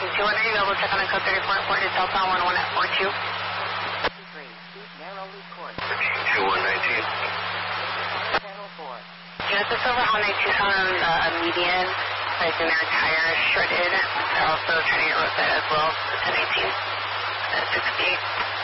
200, you able to check on a code 34 and 40 southbound 11 at 42? 3, keep narrowly course. 2119. Channel 4. Genesis over Highway 2 on a median, placing their tire shredded. They're also trying to get roadside as well, 1018 at 68.